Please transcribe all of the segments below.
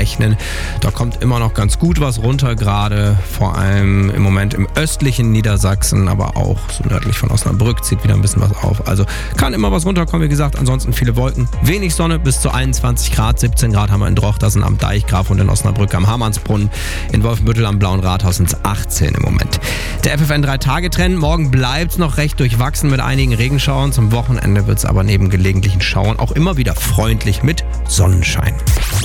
rechnen. Da kommt immer noch ganz gut was runter, gerade vor allem im Moment im östlichen Niedersachsen, aber auch so nördlich von Osnabrück zieht wieder ein bisschen was auf. Also kann immer was runterkommen, wie gesagt, ansonsten viele Wolken, wenig Sonne bis zu 21 Grad, 17 Grad haben wir in Drochtersen am Deichgraf und in Osnabrück am Hamannsbrunnen, in Wolfenbüttel am Blauen Rathaus sind es 18 im Moment. Der FFN 3-Tage-Trend, morgen bleibt es noch recht durchwachsen mit einigen Regenschauern, zum Wochenende wird es aber neben gelegentlichen Schauern auch immer wieder freundlich mit Sonnenschein.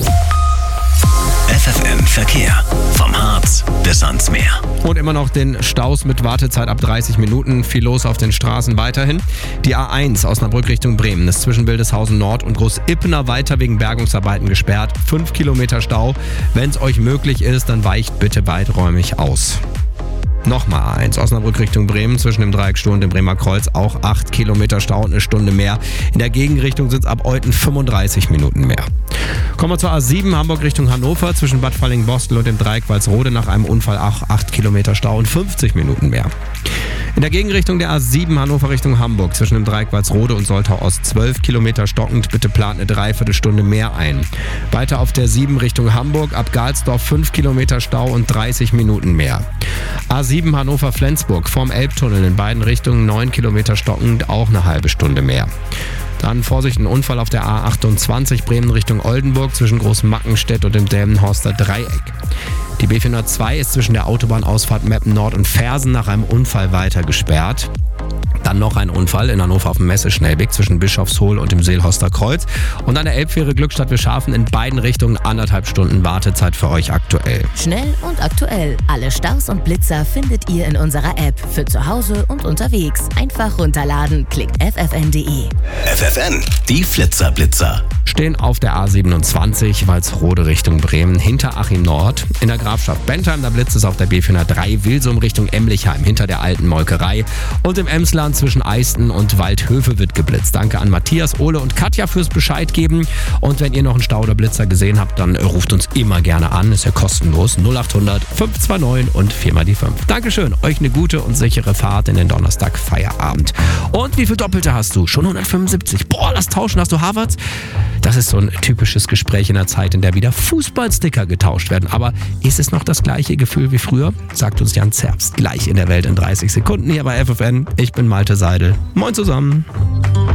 FFN Verkehr. Vom Harz bis ans Meer. Und immer noch den Staus mit Wartezeit ab 30 Minuten. Viel los auf den Straßen weiterhin. Die A1 Osnabrück Richtung Bremen ist zwischen Wildeshausen Nord und Groß-Ippener weiter wegen Bergungsarbeiten gesperrt. 5 Kilometer Stau. Wenn es euch möglich ist, dann weicht bitte weiträumig aus. Nochmal A1 Osnabrück Richtung Bremen zwischen dem Dreieck Stur und dem Bremer Kreuz auch 8 Kilometer Stau und eine Stunde mehr. In der Gegenrichtung sind es ab Euten 35 Minuten mehr. Kommen wir zur A7 Hamburg Richtung Hannover zwischen Bad Falling-Bostel und dem Dreieck Walsrode nach einem Unfall auch 8 Kilometer Stau und 50 Minuten mehr. In der Gegenrichtung der A7 Hannover Richtung Hamburg zwischen dem Dreieck Walsrode und Soltau Ost 12 Kilometer stockend, bitte plant eine Dreiviertelstunde mehr ein. Weiter auf der 7 Richtung Hamburg ab Galsdorf 5 Kilometer Stau und 30 Minuten mehr. A7 Hannover-Flensburg vorm Elbtunnel in beiden Richtungen 9 Kilometer stockend, auch eine halbe Stunde mehr. Dann Vorsicht, ein Unfall auf der A28 Bremen Richtung Oldenburg zwischen Großmackenstedt und dem Delmenhorster Dreieck. Die B402 ist zwischen der Autobahnausfahrt Meppen Nord und Fersen nach einem Unfall weiter gesperrt. Dann noch ein Unfall in Hannover auf dem Messeschnellweg zwischen Bischofshohl und dem Seelhorster Kreuz. Und an der Elbfähre Glückstadt Wischhafen in beiden Richtungen 1,5 Stunden Wartezeit für euch aktuell. Schnell und aktuell. Alle Staus und Blitzer findet ihr in unserer App. Für zu Hause und unterwegs. Einfach runterladen. Klickt ffn.de. FFN, die Flitzer-Blitzer. Stehen auf der A27 Walsrode Richtung Bremen hinter Achim Nord. In der Grafschaft Bentheim, da blitzt es auf der B403 Wilsum Richtung Emlichheim hinter der alten Molkerei. Und im Emsland zwischen Eisten und Waldhöfe wird geblitzt. Danke an Matthias, Ole und Katja fürs Bescheid geben. Und wenn ihr noch einen Stau oder Blitzer gesehen habt, dann ruft uns immer gerne an. Ist ja kostenlos. 0800 529 und 4 die 5. Dankeschön. Euch eine gute und sichere Fahrt in den Donnerstag Feierabend. Und wie viel Doppelte hast du? Schon 175. Boah, lass tauschen. Hast du Harvards? Das ist so ein typisches Gespräch in der Zeit, in der wieder Fußballsticker getauscht werden. Aber ist es noch das gleiche Gefühl wie früher? Sagt uns Jan Zerbst gleich in der Welt in 30 Sekunden hier bei FFN. Ich bin Malte Seidel. Moin zusammen.